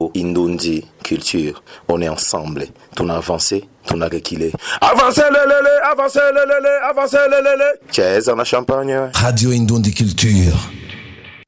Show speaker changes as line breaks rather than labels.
Radio Indundi Culture. On est ensemble. Ton avancé, ton reculé. Avancez le lélé, avancez le lélé, avancez le lélé. Chaises en la champagne.
Radio Indundi Culture.